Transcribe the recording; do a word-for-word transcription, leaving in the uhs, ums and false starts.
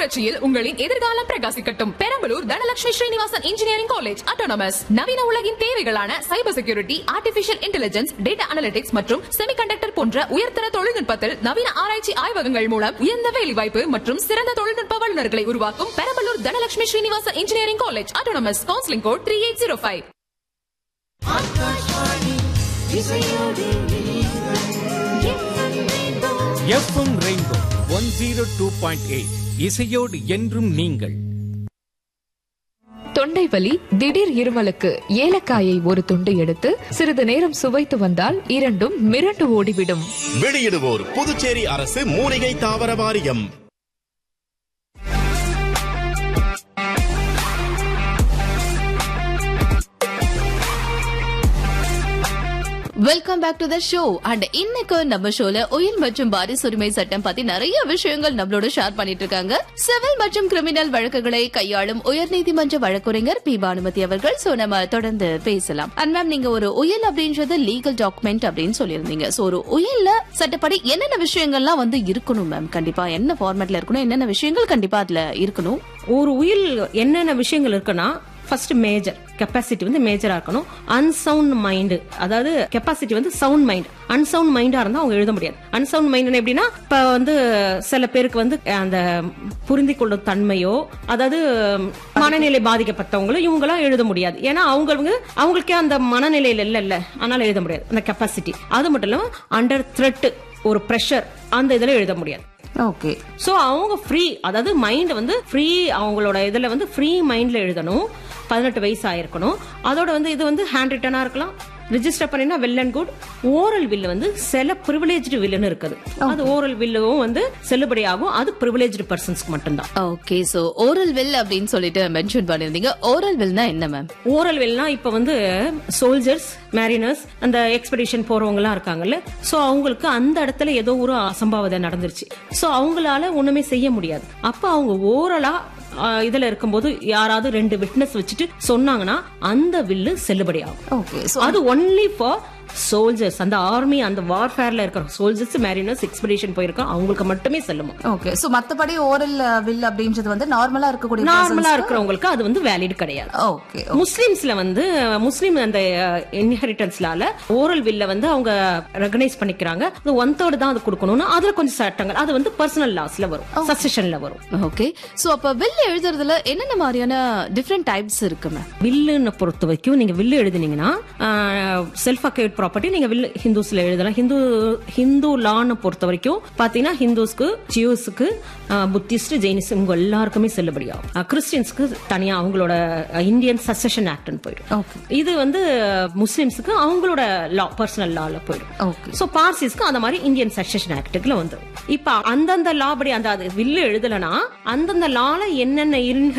புரட்சியில் உங்களின் எதிர்காலம் பிரகாசிக்கட்டும். Perambalur Dhanalakshmi Srinivasan engineering college autonomous நவீன உலகின் தேவைகளான cyber security, artificial intelligence, data analytics மற்றும் செமிகண்டக்டர் போன்ற உயர்தர தொழில்நுட்பத்தில் நவீன ஆராய்ச்சி ஆய்வகங்கள் மூலம் உயர்ந்த வேலைவாய்ப்பு மற்றும் சிறந்த தொழில்நுட்ப வல்லுநர்களை உருவாக்கும் Perambalur Dhanalakshmi Srinivasan engineering college autonomous. Counselling code three eight zero five. FM rainbow one zero two point eight இசையோடு என்றும் நீங்கள். தொண்டை வலி, திடீர் இருமலுக்கு ஏலக்காயை ஒரு துண்டு எடுத்து சிறிது நேரம் சுவைத்து வந்தால் இரண்டும் மிரண்டு ஓடிவிடும். வெளியிடுவோர் புதுச்சேரி அரசு மூலிகை தாவர வாரியம். Welcome back to the show. And இன்னைக்கு நம்ம ஷோல உயிர் மற்றும் வாரிசு உரிமை சட்டம் பத்தி நிறைய விஷயங்கள் நம்மளோட ஷேர் பண்ணிட்டு இருக்காங்க சிவில் மற்றும் கிரிமினல் வழக்குகளை கையாளும் உயர்நீதிமன்ற வழக்குரைஞர் பி பானுமதி அவர்கள். சோ நம்ம தொடர்ந்து பேசலாம். அண்ட் மேம், நீங்க ஒரு உயில் அப்படின்றது லீகல் டாக்குமெண்ட் அப்படின்னு சொல்லியிருந்தீங்க. சோ ஒரு உயில்ல சட்டப்படி என்னென்ன விஷயங்கள்லாம் வந்து இருக்கணும் மேம்? கண்டிப்பா என்ன ஃபார்மேட்ல இருக்கணும், என்னென்ன விஷயங்கள் கண்டிப்பா அதுல இருக்கணும்? ஒரு உயில் என்னென்ன விஷயங்கள் இருக்குன்னா, ஃபர்ஸ்ட் மேஜர் கெப்பாசிட்டி வந்து மேஜரா இருக்கணும். அன்சவுண்ட் மைண்ட், அதாவது கெப்பாசிட்டி வந்து சவுண்ட் மைண்ட். அன்சவுண்ட் மைண்டா இருந்தா அவங்க எழுத முடியாது. அன்சவுண்ட் மைண்ட் எப்படின்னா, இப்ப வந்து சில பேருக்கு வந்து அந்த புரிந்து கொள்ளும் தன்மையோ, அதாவது மனநிலை பாதிக்கப்பட்டவங்களோ இவங்களாம் எழுத முடியாது. ஏன்னா அவங்க அவங்களுக்கே அந்த மனநிலையில இல்ல இல்ல அதனால எழுத முடியாது. அந்த கெப்பாசிட்டி. அது மட்டும் இல்லாம அண்டர் த்ரெட், ஒரு பிரஷர், அந்த இதுல எழுத முடியாது. ஓகே. சோ அவங்க ஃப்ரீ, அதாவது மைண்ட் வந்து ஃப்ரீ, அவங்களோட இதுல வந்து ஃப்ரீ மைண்ட்ல எழுதணும். பதினெட்டு வயசு ஆயிருக்கணும். அதோட வந்து இது வந்து ஹேண்ட் ரிட்டனா இருக்கலாம், ரிஜிஸ்டர் பண்ணினா well and good. Oral will வந்து சில பிரிவிலேஜ்டு வில்லுன்னு இருக்குது. அது ஓரல் வில்லும் வந்து செல்லுபடி ஆகும். அது பிரிவிலேஜ்டு பர்சன்ஸ்க்கு மட்டும்தான். ஓகே. சோ ஓரல் வில் அப்படின்னு சொல்லிட்டு மென்ஷன் பண்ணிருந்தீங்க. ஓரல் வில்னா என்ன மேம்? ஓரல் வில்னா இப்ப வந்து சோல்ஜர்ஸ், மேரினர்ஸ், அந்த எக்ஸ்பெடிஷன் போறவங்க எல்லாம் இருக்காங்கல்ல, சோ அவங்களுக்கு அந்த இடத்துல ஏதோ ஒரு அசம்பாவிதம் நடந்துருச்சு. சோ அவங்களால ஒண்ணுமே செய்ய முடியாது. அப்ப அவங்க ஓரலா இதுல இருக்கும்போது யாராவது ரெண்டு விட்னஸ் வச்சுட்டு சொன்னாங்கன்னா அந்த வில்லு செல்லுபடி ஆகும். அது ஒன்லி ஃபார் சோல்ஜர்ஸ், அந்த ஆர்மி, அந்த வார்ஃபேர்ல இருக்கிற சோல்ஜர்ஸ், மேரினர்ஸ், எக்ஸ்பெடிஷன் போயிருக்கோம், அவங்களுக்கு மட்டுமே செல்லுமா. ஓகே. சோ மத்தபடி ஓரல் வில் அப்படின்றது வந்து நார்மலா இருக்கக்கூடிய நார்மலா இருக்கிறவங்களுக்கு அது வந்து வேலிட் கிடையாது. ஓகே. முஸ்லிம்ஸ்ல வந்து முஸ்லிம் அந்த இன்ஹெரிட்டன்ஸ்லால ஓரல் வில்ல வந்து அவங்க ரெகனைஸ் பண்ணிக்கிறாங்க. அது ஒன் தேர்ட் தான் அது கொடுக்கணும்னு அதுல கொஞ்சம் சட்டங்கள், அது வந்து பர்சனல் லாஸ்ல வரும், சக்சஷன்ல வரும். ஓகே. சோ அப்ப வில் எழுதுறதுல என்னென்ன மாதிரியான டிஃபரெண்ட் டைப்ஸ் இருக்கு மேம்? வில்லுன்னு பொறுத்த வரைக்கும் நீங்க வில்லு எழுதுனீங்கன்னா செல்ஃப் அக்யூர்ட் ப்ராப்பர்ட்டி நீங்க வில் ஹிந்துஸ்ல எழுதலாம். ஹிந்து ஹிந்து லான்னு பொறுத்த வரைக்கும் பாத்தீங்கன்னா ஹிந்துஸ்க்கு, ஜியூஸ்க்கு, புத்திஸ்ட், ஜெயினிஸ்ட் இவங்க எல்லாருக்குமே செல்லுபடியாகும். கிறிஸ்டியன்ஸ்க்கு தனியா அவங்களோட இந்தியன் சக்சஷன் ஆக்ட்னு போயிடும். இது வந்து முஸ்லிம்ஸ்க்கு அவங்களோட லா, பர்சனல் லால போயிடும். சோ பார்சிஸ்க்கு அந்த மாதிரி இந்தியன் சக்சஷன் ஆக்டுக்குள்ள வந்துடும். இப்ப அந்தந்த லா படி அந்த வில்லு எழுதலனா அந்தந்த லால என்னென்ன